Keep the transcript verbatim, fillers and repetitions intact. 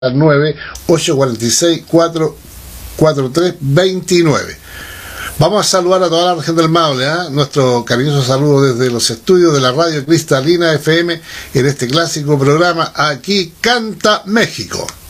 nueve ocho cuatro seis cuatro cuatro tres dos nueve. Vamos a saludar a toda la región del Maule, ¿eh? Nuestro cariñoso saludo desde los estudios de la radio Cristalina F M en este clásico programa Aquí Canta México.